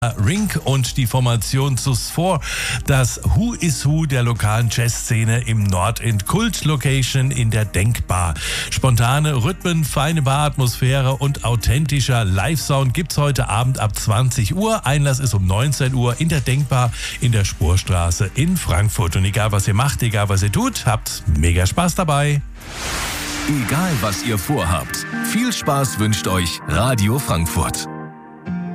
Rink und die Formation Sus 4, das Who is Who der lokalen Jazzszene im Nordend, Kult-Location in der Denkbar. Spontane Rhythmen, feine Baratmosphäre und authentischer Live-Sound gibt's heute Abend ab 20 Uhr. Einlass ist um 19 Uhr in der Denkbar in der Spurstraße in Frankfurt. Und egal was ihr macht, egal was ihr tut, habt mega Spaß dabei. Egal was ihr vorhabt, viel Spaß wünscht euch Radio Frankfurt.